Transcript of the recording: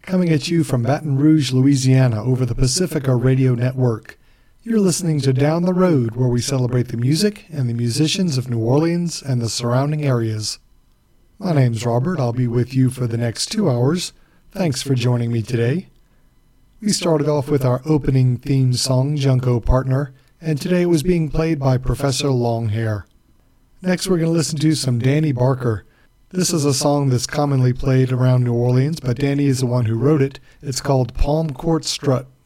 coming at you from Baton Rouge, Louisiana, over the Pacifica Radio Network. You're listening to Down the Road, where we celebrate the music and the musicians of New Orleans and the surrounding areas. My name's Robert. I'll be with you for the next 2 hours. Thanks for joining me today. We started off with our opening theme song, Junko Partner, and today it was being played by Professor Longhair. Next, we're going to listen to some Danny Barker. This is a song that's commonly played around New Orleans, but Danny is the one who wrote it. It's called Palm Court Strut.